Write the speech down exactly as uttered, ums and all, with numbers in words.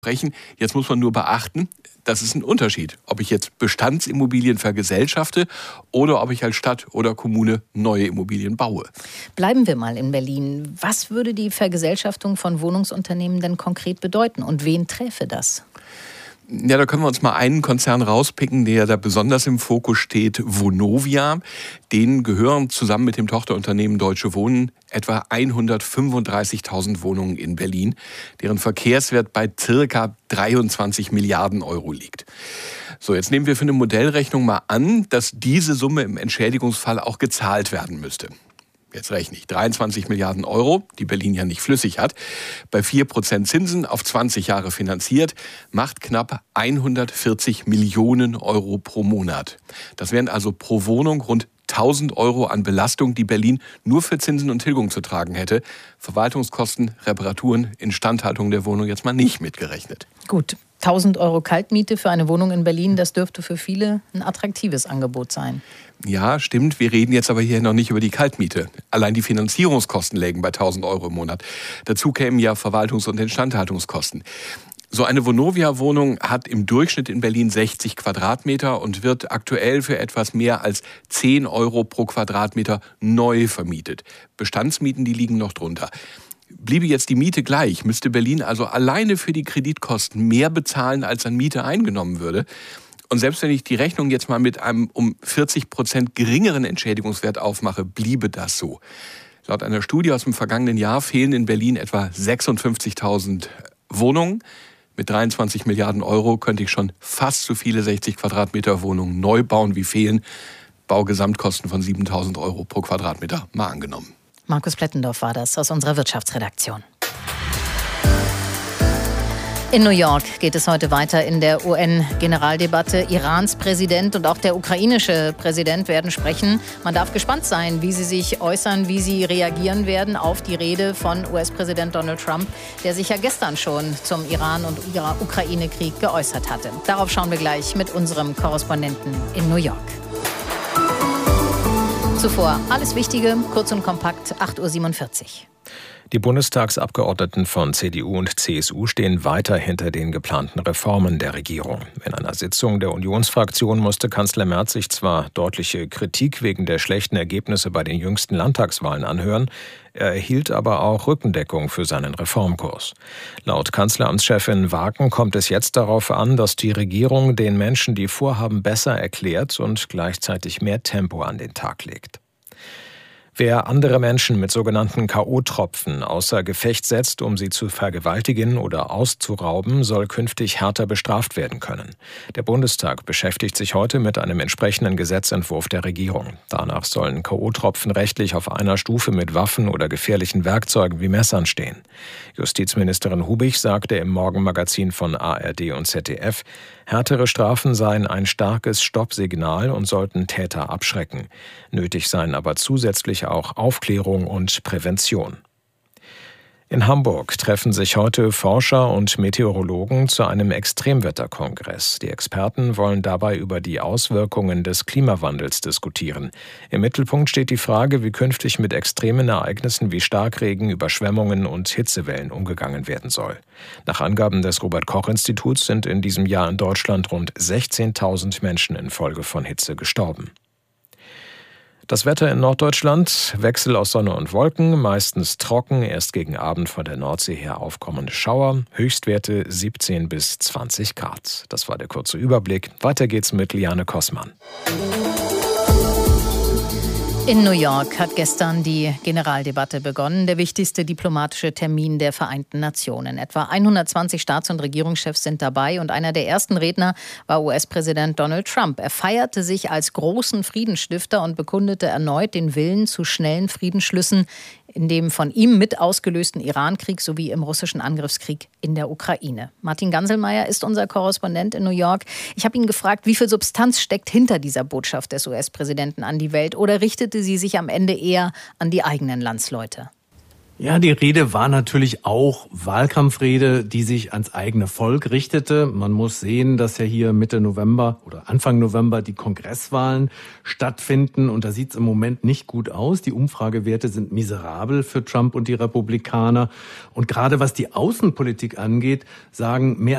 sprechen. Jetzt muss man nur beachten, das ist ein Unterschied, ob ich jetzt Bestandsimmobilien vergesellschafte oder ob ich als Stadt oder Kommune neue Immobilien baue. Bleiben wir mal in Berlin. Was würde die Vergesellschaftung von Wohnungsunternehmen denn konkret bedeuten und wen träfe das? Ja, da können wir uns mal einen Konzern rauspicken, der da besonders im Fokus steht, Vonovia. Denen gehören zusammen mit dem Tochterunternehmen Deutsche Wohnen etwa hundertfünfunddreißigtausend Wohnungen in Berlin, deren Verkehrswert bei circa dreiundzwanzig Milliarden Euro liegt. So, jetzt nehmen wir für eine Modellrechnung mal an, dass diese Summe im Entschädigungsfall auch gezahlt werden müsste. Jetzt rechne ich, dreiundzwanzig Milliarden Euro, die Berlin ja nicht flüssig hat, bei vier Prozent Zinsen auf zwanzig Jahre finanziert, macht knapp hundertvierzig Millionen Euro pro Monat. Das wären also pro Wohnung rund tausend Euro an Belastung, die Berlin nur für Zinsen und Tilgung zu tragen hätte. Verwaltungskosten, Reparaturen, Instandhaltung der Wohnung jetzt mal nicht mitgerechnet. Gut, tausend Euro Kaltmiete für eine Wohnung in Berlin, das dürfte für viele ein attraktives Angebot sein. Ja, stimmt. Wir reden jetzt aber hier noch nicht über die Kaltmiete. Allein die Finanzierungskosten lägen bei tausend Euro im Monat. Dazu kämen ja Verwaltungs- und Instandhaltungskosten. So eine Vonovia-Wohnung hat im Durchschnitt in Berlin sechzig Quadratmeter und wird aktuell für etwas mehr als zehn Euro pro Quadratmeter neu vermietet. Bestandsmieten, die liegen noch drunter. Bliebe jetzt die Miete gleich, müsste Berlin also alleine für die Kreditkosten mehr bezahlen, als an Miete eingenommen würde. Und selbst wenn ich die Rechnung jetzt mal mit einem um vierzig Prozent geringeren Entschädigungswert aufmache, bliebe das so. Laut einer Studie aus dem vergangenen Jahr fehlen in Berlin etwa sechsundfünfzigtausend Wohnungen. Mit dreiundzwanzig Milliarden Euro könnte ich schon fast so viele sechzig Quadratmeter Wohnungen neu bauen, wie fehlen. Baugesamtkosten von siebentausend Euro pro Quadratmeter, mal angenommen. Markus Plettendorf war das aus unserer Wirtschaftsredaktion. In New York geht es heute weiter in der U N-Generaldebatte. Irans Präsident und auch der ukrainische Präsident werden sprechen. Man darf gespannt sein, wie sie sich äußern, wie sie reagieren werden auf die Rede von U S-Präsident Donald Trump, der sich ja gestern schon zum Iran- und Ukraine-Krieg geäußert hatte. Darauf schauen wir gleich mit unserem Korrespondenten in New York. Zuvor alles Wichtige, kurz und kompakt, acht Uhr siebenundvierzig. Die Bundestagsabgeordneten von C D U und C S U stehen weiter hinter den geplanten Reformen der Regierung. In einer Sitzung der Unionsfraktion musste Kanzler Merz sich zwar deutliche Kritik wegen der schlechten Ergebnisse bei den jüngsten Landtagswahlen anhören, er erhielt aber auch Rückendeckung für seinen Reformkurs. Laut Kanzleramtschefin Waken kommt es jetzt darauf an, dass die Regierung den Menschen die Vorhaben besser erklärt und gleichzeitig mehr Tempo an den Tag legt. Wer andere Menschen mit sogenannten K O-Tropfen außer Gefecht setzt, um sie zu vergewaltigen oder auszurauben, soll künftig härter bestraft werden können. Der Bundestag beschäftigt sich heute mit einem entsprechenden Gesetzentwurf der Regierung. Danach sollen K O-Tropfen rechtlich auf einer Stufe mit Waffen oder gefährlichen Werkzeugen wie Messern stehen. Justizministerin Hubich sagte im Morgenmagazin von A R D und Z D F, härtere Strafen seien ein starkes Stoppsignal und sollten Täter abschrecken. Nötig seien aber zusätzlich auch Aufklärung und Prävention. In Hamburg treffen sich heute Forscher und Meteorologen zu einem Extremwetterkongress. Die Experten wollen dabei über die Auswirkungen des Klimawandels diskutieren. Im Mittelpunkt steht die Frage, wie künftig mit extremen Ereignissen wie Starkregen, Überschwemmungen und Hitzewellen umgegangen werden soll. Nach Angaben des Robert-Koch-Instituts sind in diesem Jahr in Deutschland rund sechzehntausend Menschen infolge von Hitze gestorben. Das Wetter in Norddeutschland, Wechsel aus Sonne und Wolken, meistens trocken, erst gegen Abend von der Nordsee her aufkommende Schauer, Höchstwerte siebzehn bis zwanzig Grad. Das war der kurze Überblick. Weiter geht's mit Liane Kossmann. In New York hat gestern die Generaldebatte begonnen, der wichtigste diplomatische Termin der Vereinten Nationen. Etwa hundertzwanzig Staats- und Regierungschefs sind dabei und einer der ersten Redner war U S-Präsident Donald Trump. Er feierte sich als großen Friedensstifter und bekundete erneut den Willen zu schnellen Friedensschlüssen in dem von ihm mit ausgelösten Irankrieg sowie im russischen Angriffskrieg in der Ukraine. Martin Ganselmeier ist unser Korrespondent in New York. Ich habe ihn gefragt, wie viel Substanz steckt hinter dieser Botschaft des U S-Präsidenten an die Welt oder richtete sie sich am Ende eher an die eigenen Landsleute? Ja, die Rede war natürlich auch Wahlkampfrede, die sich ans eigene Volk richtete. Man muss sehen, dass ja hier Mitte November oder Anfang November die Kongresswahlen stattfinden. Und da sieht es im Moment nicht gut aus. Die Umfragewerte sind miserabel für Trump und die Republikaner. Und gerade was die Außenpolitik angeht, sagen mehr